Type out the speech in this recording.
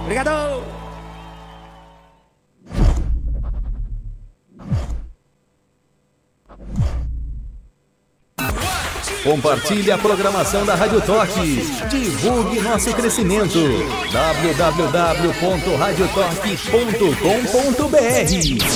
Obrigado! Compartilhe a programação da Rádio Torque. Divulgue nosso crescimento. www.radiotorque.com.br